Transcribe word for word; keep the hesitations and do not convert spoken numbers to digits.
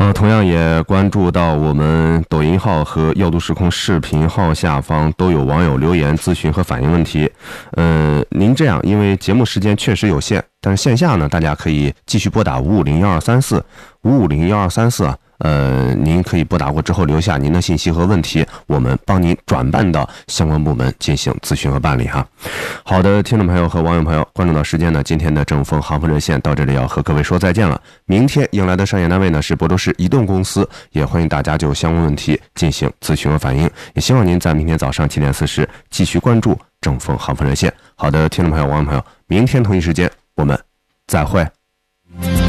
呃，同样也关注到我们抖音号和耀都时空视频号下方都有网友留言咨询和反映问题。呃，您这样，因为节目时间确实有限，但是线下呢，大家可以继续拨打五五零幺二三四五五零幺二三四啊。呃，您可以拨打过之后留下您的信息和问题，我们帮您转办到相关部门进行咨询和办理哈。好的，听众朋友和网友朋友，关注到时间呢，今天的正风航风热线到这里要和各位说再见了。明天迎来的商业单位呢是亳州市移动公司，也欢迎大家就相关问题进行咨询和反映，也希望您在明天早上七点四十继续关注正风航风热线。好的，听众朋友、网友朋友，明天同一时间我们再会。